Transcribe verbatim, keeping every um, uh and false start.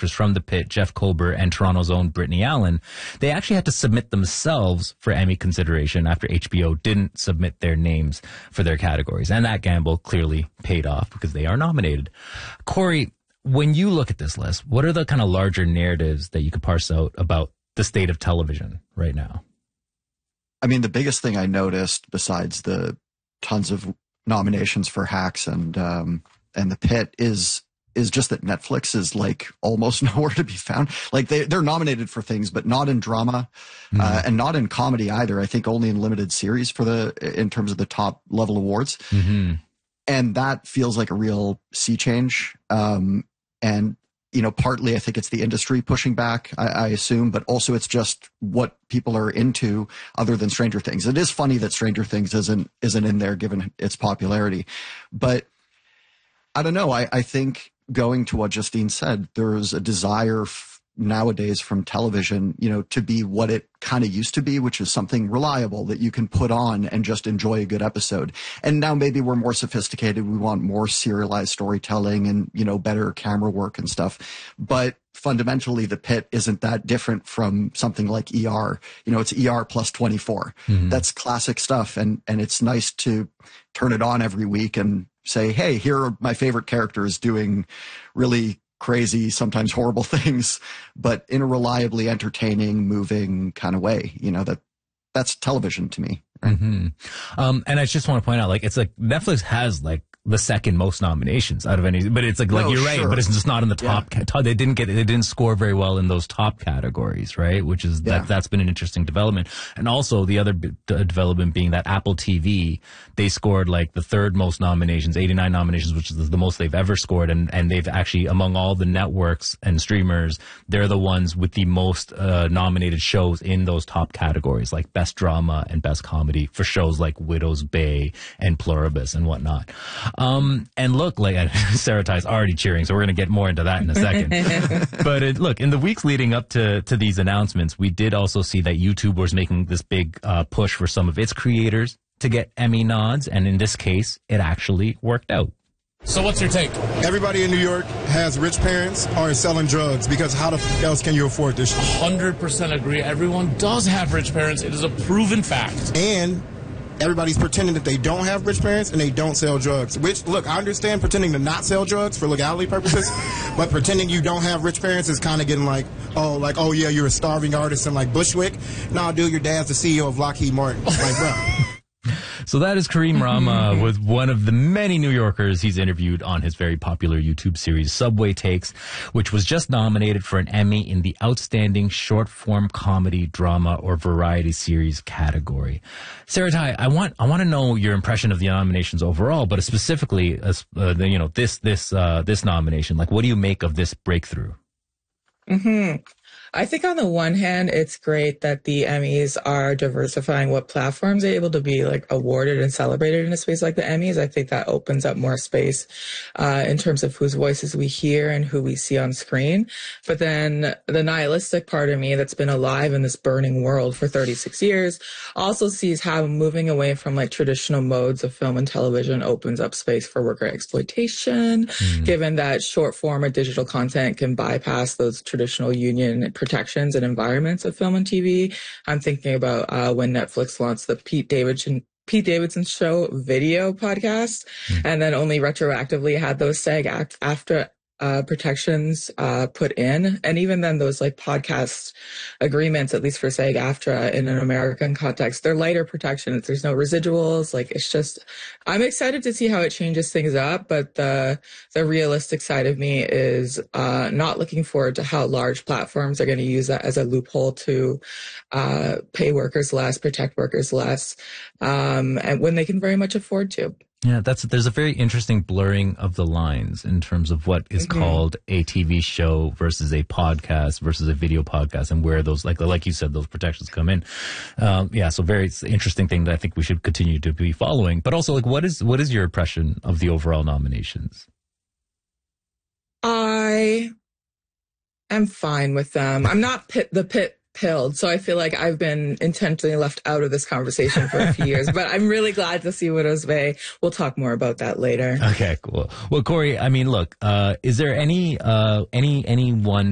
actors from The Pitt, Jeff Kober, and Toronto's own Brittany Allen, they actually had to submit themselves for Emmy consideration after H B O didn't submit their names for their categories. And that gamble clearly paid off because they are nominated. Corey, when you look at this list, what are the kind of larger narratives that you could parse out about the state of television right now? I mean, the biggest thing I noticed, besides the tons of nominations for Hacks and um, and The Pitt, is is just that Netflix is like almost nowhere to be found. Like they they're nominated for things, but not in drama, mm-hmm. uh, and not in comedy either. I think only in limited series for the in terms of the top level awards, mm-hmm. and that feels like a real sea change. Um, and you know, partly I think it's the industry pushing back, I, I assume, but also it's just what people are into other than Stranger Things. It is funny that Stranger Things isn't isn't in there given its popularity. But I don't know. I, I think going to what Justine said, there's a desire f- nowadays from television, you know, to be what it kind of used to be, which is something reliable that you can put on and just enjoy a good episode. And now maybe we're more sophisticated. We want more serialized storytelling and, you know, better camera work and stuff. But fundamentally, The Pitt isn't that different from something like E R. You know, it's E R plus twenty-four. Mm-hmm. That's classic stuff. And, and it's nice to turn it on every week and say, hey, here are my favorite characters doing really crazy, sometimes horrible things, but in a reliably entertaining, moving kind of way. You know, that that's television to me. Right? Mm-hmm. Um, and I just want to point out, like, it's like Netflix has like the second most nominations out of any, but it's like, like no, you're right, sure. but it's just not in the top. Yeah. Ca- they didn't get, they didn't score very well in those top categories, right? Which is yeah. that that's been an interesting development. And also the other b- development being that Apple T V, they scored like the third most nominations, eighty-nine nominations, which is the most they've ever scored. And, and they've actually, among all the networks and streamers, they're the ones with the most uh, nominated shows in those top categories, like best drama and best comedy for shows like Widow's Bay and Pluribus and whatnot. Um, and look, like Sarah Ty's already cheering, so we're going to get more into that in a second. But it, look, in the weeks leading up to, to these announcements, we did also see that YouTube was making this big uh, push for some of its creators to get Emmy nods, and in this case, it actually worked out. So what's your take? Everybody in New York has rich parents or is selling drugs, because how the f- else can you afford this? one hundred percent agree. Everyone does have rich parents. It is a proven fact. And everybody's pretending that they don't have rich parents and they don't sell drugs. Which, look, I understand pretending to not sell drugs for legality purposes, but pretending you don't have rich parents is kind of getting like, oh, like, oh, yeah, you're a starving artist and like Bushwick. Nah, dude, your dad's the C E O of Lockheed Martin. Like, bro. So that is Kareem Rama with one of the many New Yorkers he's interviewed on his very popular YouTube series, Subway Takes, which was just nominated for an Emmy in the Outstanding Short-Form Comedy, Drama, or Variety Series category. Sarah Ty, I want I want to know your impression of the nominations overall, but specifically, as uh, the, you know, this this uh, this nomination. Like, what do you make of this breakthrough? Mm-hmm. I think on the one hand, it's great that the Emmys are diversifying what platforms are able to be like awarded and celebrated in a space like the Emmys. I think that opens up more space uh, in terms of whose voices we hear and who we see on screen. But then the nihilistic part of me that's been alive in this burning world for thirty-six years also sees how moving away from like traditional modes of film and television opens up space for worker exploitation, mm. given that short form or digital content can bypass those traditional union protections and environments of film and T V. I'm thinking about uh, when Netflix launched the Pete Davidson Pete Davidson Show video podcast, mm. and then only retroactively had those SAG act after uh, protections uh, put in. And even then, those like podcast agreements, at least for SAG-AFTRA in an American context, they're lighter protections. There's no residuals. Like, it's just, I'm excited to see how it changes things up. But the the realistic side of me is uh, not looking forward to how large platforms are going to use that as a loophole to uh, pay workers less, protect workers less, um, and when they can very much afford to. Yeah, that's there's a very interesting blurring of the lines in terms of what is mm-hmm. called a T V show versus a podcast versus a video podcast, and where those, like like you said, those protections come in. Um, yeah, so very interesting thing that I think we should continue to be following. But also, like, what is what is your impression of the overall nominations? I am fine with them. I'm not pit, the pit. pilled, so I feel like I've been intentionally left out of this conversation for a few years, but I'm really glad to see Widow's Bay. We'll talk more about that later. Okay, cool. Well, Corey, I mean, look, uh, is there any, uh, any, any one